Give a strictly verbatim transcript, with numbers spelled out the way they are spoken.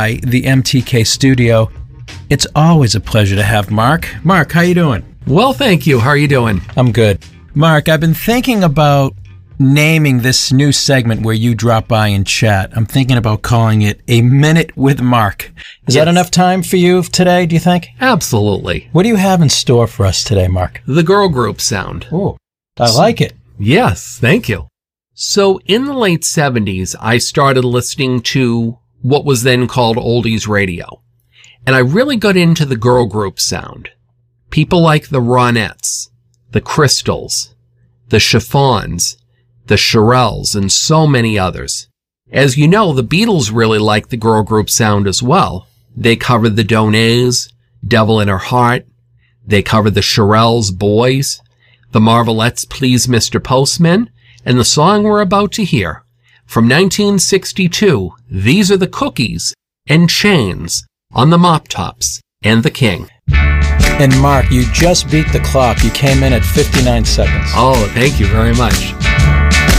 by the M T K studio. It's always a pleasure to have Mark. Mark, how you doing? Well, thank you. How are you doing? I'm good. Mark, I've been thinking about naming this new segment where you drop by and chat. I'm thinking about calling it A Minute with Mark. Is Yes. that enough time for you today, do you think? Absolutely. What do you have in store for us today, Mark? The girl group sound. Oh, I like it. Yes, thank you. So in the late seventies, I started listening to what was then called oldies radio. And I really got into the girl group sound. People like the Ronettes, the Crystals, the Chiffons, the Shirelles, and so many others. As you know, the Beatles really liked the girl group sound as well. They covered the Donnays, Devil in Her Heart. They covered the Shirelles' Boys, the Marvelettes' Please Mister Postman, and the song we're about to hear. From nineteen sixty-two, these are the Cookies and Chains on the Mop Tops and the King. And Mark, you just beat the clock. You came in at fifty-nine seconds. Oh, thank you very much.